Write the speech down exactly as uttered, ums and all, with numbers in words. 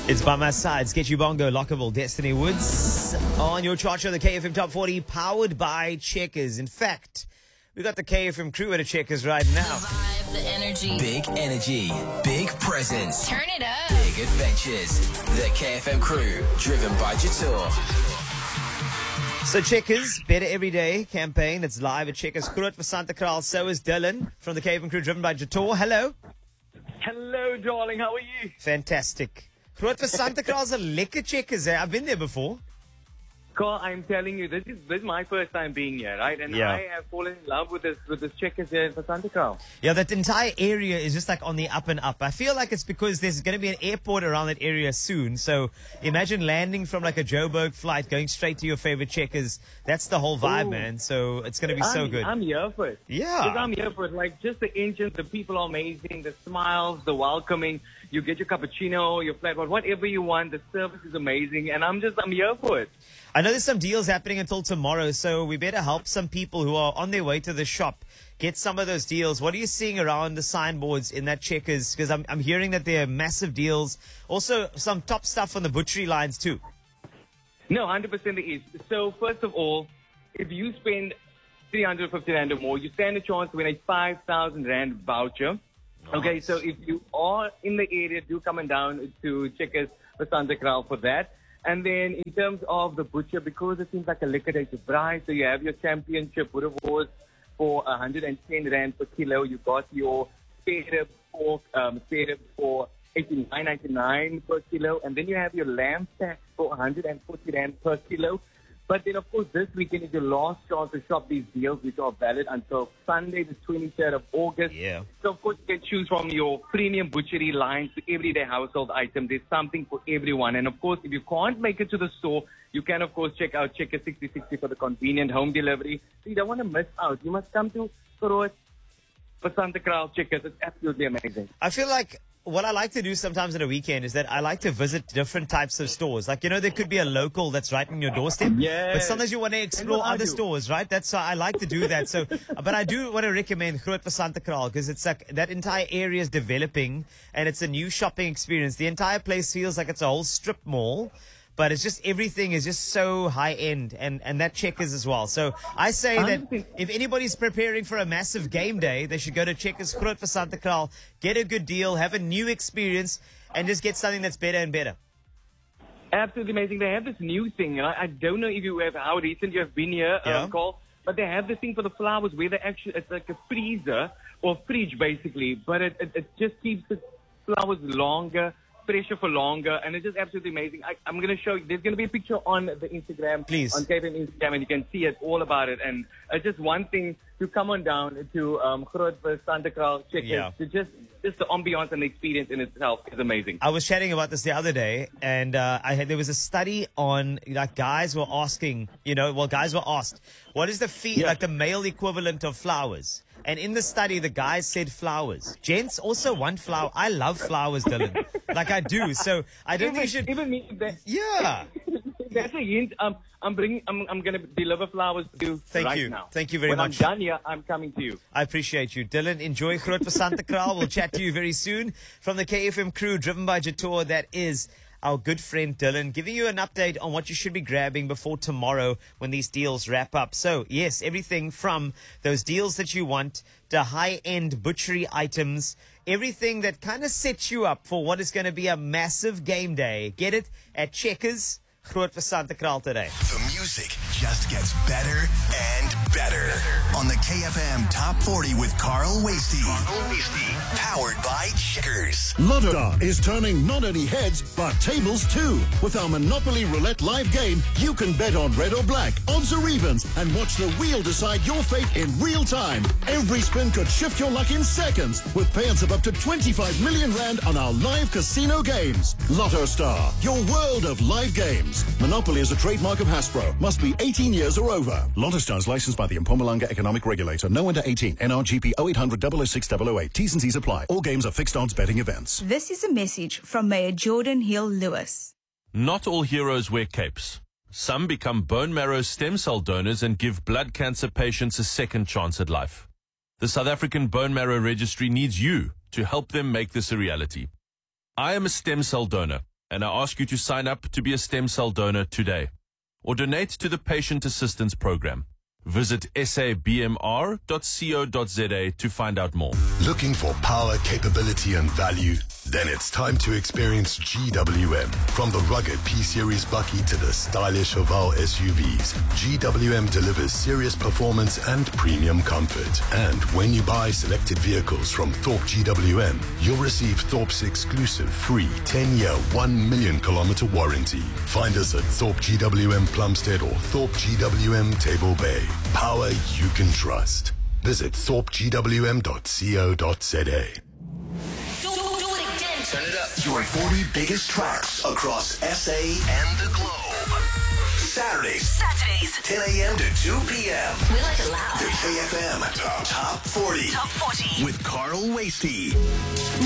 It's by my side, Sketchy Bongo, Lockerville, Destiny Woods. On your chart show, the K F M Top forty, powered by Checkers. In fact, we got the K F M crew at a Checkers right now. The vibe, the energy. Big energy, big presence, Turn it up. big adventures. The K F M crew, driven by Jator. So Checkers, Better Every Day campaign that's live at Checkers. Groot for Santa Claus. So is Dylan from the K F M crew, driven by Jator. Hello. Hello, darling. How are you? Fantastic. Groot for Santa Claus, a lekker Checkers. Eh? I've been there before. Carl, I'm telling you, this is this is my first time being here, right? And Yeah. I have fallen in love with this with this Checkers here for Santa Claus. Yeah, that entire area is just like on the up and up. I feel like it's because there's going to be an airport around that area soon. So imagine landing from like a Joburg flight, going straight to your favorite Checkers. That's the whole vibe, Ooh. man. So it's going to be so I'm, good. I'm here for it. Yeah. Because I'm here for it. Like, just the engines, the people are amazing, the smiles, the welcoming. You get your cappuccino, your flat white, whatever you want. The service is amazing. And I'm just, I'm here for it. I know there's some deals happening until tomorrow, so we better help some people who are on their way to the shop get some of those deals. What are you seeing around the signboards in that Checkers? Because I'm, I'm hearing that there are massive deals. Also, some top stuff on the butchery lines too. No, one hundred percent there is. So, first of all, if you spend three hundred fifty rand or more, you stand a chance to win a five thousand rand voucher. Okay, so if you are in the area, do come and down to Checkers for Santa Claus for that. And then in terms of the butcher, because it seems like a liquidated price, so you have your championship Boerewors for one hundred ten rand per kilo. You got your spare rib pork, um, spare rib for eighty-nine ninety-nine per kilo. And then you have your lamb stack for one hundred forty rand per kilo. But then, of course, this weekend is your last chance to shop these deals, which are valid until Sunday, the twenty-third of August. Yeah. So, of course, you can choose from your premium butchery lines to everyday household items. There's something for everyone. And, of course, if you can't make it to the store, you can, of course, check out Checkers sixty sixty for the convenient home delivery. So you don't want to miss out. You must come to Groot for Santa Claus Checkers. It's absolutely amazing. I feel like what I like to do sometimes on a weekend is that I like to visit different types of stores. Like, you know, there could be a local that's right on your doorstep. Yes. But sometimes you want to explore I other do. stores, right? That's how I like to do that. So, but I do want to recommend Groot for Santa Claus because it's like that entire area is developing and it's a new shopping experience. The entire place feels like it's a whole strip mall. But it's just, everything is just so high end and, and that Checkers as well. So I say that if anybody's preparing for a massive game day, they should go to Checkers Groot for Santa Claus, get a good deal, have a new experience, and just get something that's better and better. Absolutely amazing. They have this new thing. I, I don't know if you have, how recent you have been here, Yeah. um, Carl, but they have this thing for the flowers where they actually, it's like a freezer or fridge basically, but it, it, it just keeps the flowers longer, fresher for longer, and it's just absolutely amazing. I, I'm going to show you. There's going to be a picture on the Instagram, Please. on K F M Instagram, and you can see it all about it. And it's just one thing to come on down to um, Groot for Santa Claus Checkers. Yeah. To just just the ambiance and the experience in itself is amazing. I was chatting about this the other day, and uh, I had there was a study on like guys were asking, you know, well, guys were asked, what is the fee, Yeah. like the male equivalent of flowers? And in the study, the guys said flowers. Gents also want flower. I love flowers, Dylan. Like I do. So I don't even, think you should. even me. That, Yeah. That's a hint. Um, I'm bringing. I'm, I'm going to deliver flowers to you Thank right you. now. Thank you very when much. When I'm done here, I'm coming to you. I appreciate you. Dylan, enjoy Groot for Santa Claus. We'll chat to you very soon. From the K F M crew, driven by Jator, that is our good friend Dylan, giving you an update on what you should be grabbing before tomorrow when these deals wrap up. So, yes, everything from those deals that you want to high-end butchery items, everything that kind of sets you up for what is going to be a massive game day. Get it at Checkers, Groot for Santa Claus today. The music just gets better and better. On the K F M Top forty with Carl Wasty. Powered by Checkers. Lotto is turning not only heads, but tables too. With our Monopoly Roulette live game, you can bet on red or black, odds or evens, and watch the wheel decide your fate in real time. Every spin could shift your luck in seconds, with payouts of up to twenty-five million rand on our live casino games. Lotto Star, your world of live games. Monopoly is a trademark of Hasbro. Must be eighteen years or over. Lotto Star is licensed by the Mpumalanga Economic Regulator. No under eighteen. N R G P oh eight hundred, double oh six, double oh eight. T's and C's apply. All games are fixed odds betting events. This is a message from Mayor Jordan Hill Lewis. Not all heroes wear capes. Some become bone marrow stem cell donors and give blood cancer patients a second chance at life. The South African Bone Marrow Registry needs you to help them make this a reality. I am a stem cell donor, and I ask you to sign up to be a stem cell donor today or donate to the Patient Assistance Program. Visit s a b m r dot co dot z a to find out more. Looking for power, capability, and value? Then it's time to experience G W M. From the rugged P-Series Bucky to the stylish Haval S U Vs, G W M delivers serious performance and premium comfort. And when you buy selected vehicles from Thorpe G W M, you'll receive Thorpe's exclusive free ten-year, one million kilometer warranty. Find us at Thorpe G W M Plumstead or Thorpe G W M Table Bay. Power you can trust. Visit thorpe g w m dot co dot z a. Turn it up. Your forty biggest tracks across S A and the globe. Saturdays. Saturdays. ten a.m. to two p.m. We like it loud. The K F M Top, Top forty. Top forty. With Carl Wasty.